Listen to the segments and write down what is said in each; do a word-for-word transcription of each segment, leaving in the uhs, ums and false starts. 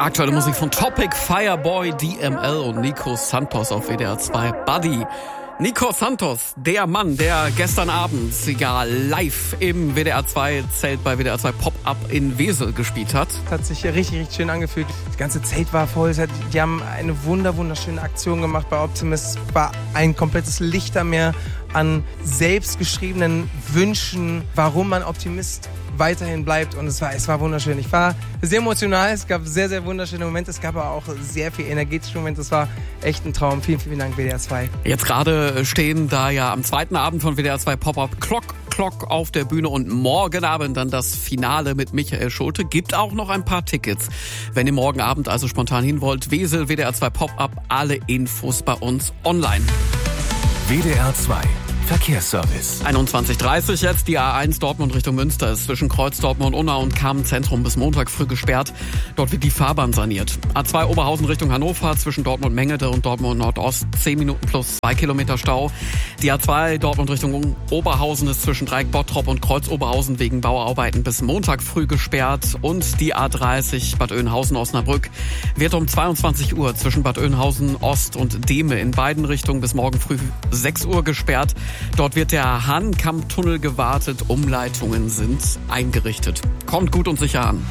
Aktuelle Musik von Topic, Fireboy, D M L und Nico Santos auf W D R zwei. Buddy. Nico Santos, der Mann, der gestern Abend ja live im W D R zwei Zelt bei W D R zwei Pop-Up in Wesel gespielt hat. Hat sich richtig, richtig schön angefühlt. Das ganze Zelt war voll. Die haben eine wunder, wunderschöne Aktion gemacht bei Optimist. Es war ein komplettes Lichtermeer an selbstgeschriebenen Wünschen, warum man Optimist weiterhin bleibt, und es war, es war wunderschön. Ich war sehr emotional, es gab sehr, sehr wunderschöne Momente, es gab aber auch sehr viel energetische Momente, es war echt ein Traum. Vielen, vielen Dank, W D R zwei. Jetzt gerade stehen da ja am zweiten Abend von W D R zwei Pop-Up Clock Clock auf der Bühne und morgen Abend dann das Finale mit Michael Schulte. Gibt auch noch ein paar Tickets. Wenn ihr morgen Abend also spontan hin wollt, Wesel, W D R zwei Pop-Up, alle Infos bei uns online. W D R zwei Verkehrsservice. einundzwanzig Uhr dreißig jetzt, die A eins Dortmund Richtung Münster ist zwischen Kreuz Dortmund Unna und Kamen-Zentrum bis Montag früh gesperrt. Dort wird die Fahrbahn saniert. A zwei Oberhausen Richtung Hannover zwischen Dortmund Mengede und Dortmund Nordost zehn Minuten plus zwei Kilometer Stau. Die A zwei Dortmund Richtung Oberhausen ist zwischen Dreieck Bottrop und Kreuz Oberhausen wegen Bauarbeiten bis Montag früh gesperrt. Und die A dreißig Bad Oeynhausen-Osnabrück wird um zweiundzwanzig Uhr zwischen Bad Oeynhausen Ost und Dehme in beiden Richtungen bis morgen früh sechs Uhr gesperrt. Dort wird der Hahnenkammtunnel gewartet, Umleitungen sind eingerichtet. Kommt gut und sicher an.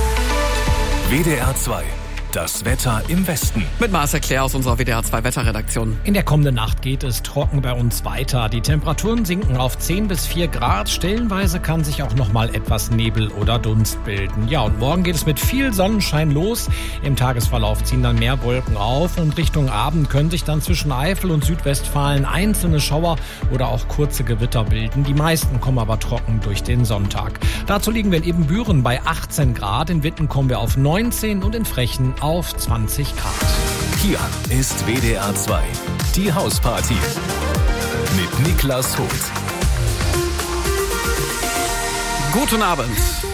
W D R zwei. Das Wetter im Westen. Mit Marcel Claire aus unserer W D R zwei Wetterredaktion. In der kommenden Nacht geht es trocken bei uns weiter. Die Temperaturen sinken auf zehn bis vier Grad. Stellenweise kann sich auch noch mal etwas Nebel oder Dunst bilden. Ja, und morgen geht es mit viel Sonnenschein los. Im Tagesverlauf ziehen dann mehr Wolken auf und Richtung Abend können sich dann zwischen Eifel und Südwestfalen einzelne Schauer oder auch kurze Gewitter bilden. Die meisten kommen aber trocken durch den Sonntag. Dazu liegen wir in Ebenbüren bei achtzehn Grad. In Witten kommen wir auf neunzehn und in Frechen auf zwanzig Grad. Hier ist W D R zwei, die Hausparty mit Niklas Hoth. Guten Abend.